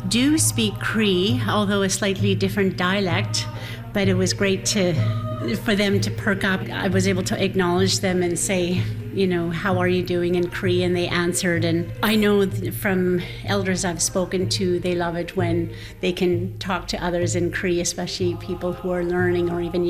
do speak Cree, although a slightly different dialect, but it was great for them to perk up. I was able to acknowledge them and say, how are you doing in Cree? And they answered. And I know from elders I've spoken to, they love it when they can talk to others in Cree, especially people who are learning or even